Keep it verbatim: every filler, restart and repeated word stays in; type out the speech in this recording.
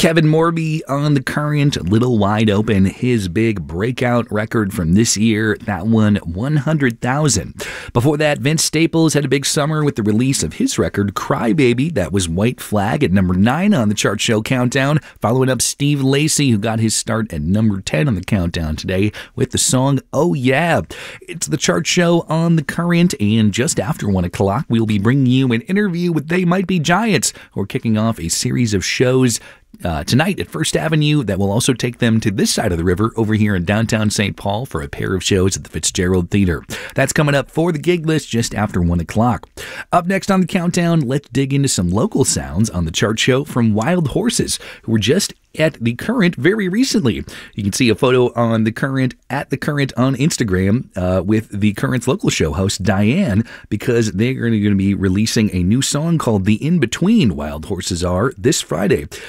Kevin Morby on The Current, Little Wide Open, his big breakout record from this year, that won one hundred thousand. Before that, Vince Staples had a big summer with the release of his record, Cry Baby, that was White Flag at number nine on the Chart Show Countdown, following up Steve Lacy, who got his start at number ten on the countdown today with the song Oh Yeah. It's the Chart Show on The Current, and just after one o'clock, we'll be bringing you an interview with They Might Be Giants, who are kicking off a series of shows Uh, tonight at First Avenue that will also take them to this side of the river over here in downtown Saint Paul for a pair of shows at the Fitzgerald Theater. That's coming up for the gig list just after one o'clock. Up next on the countdown, let's dig into some local sounds on the Chart Show from Wild Horses, who were just at The Current very recently. You can see a photo on The Current, at The Current on Instagram, uh, with The Current's local show host, Diane, because they're going to be releasing a new song called The In-Between, Wild Horses are, this Friday.